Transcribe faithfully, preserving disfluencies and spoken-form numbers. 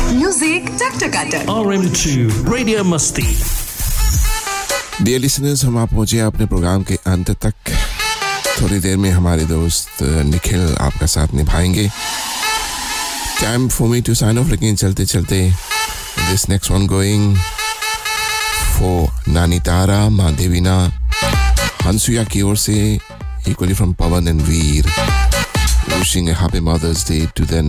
Music tak tak R M two Radio Musti. Dear listeners, हम आप पहुंचे अपने प्रोग्राम के अंत तक. थोड़ी देर में हमारे दोस्त निखिल आपका साथ निभाएंगे. Time for me to sign of, लेकिन चलते चलते this next one going for नानी तारा, माँ देवीना, हंसुया की ओर से, equally from Pawan and Veer, wishing A happy mother's day to their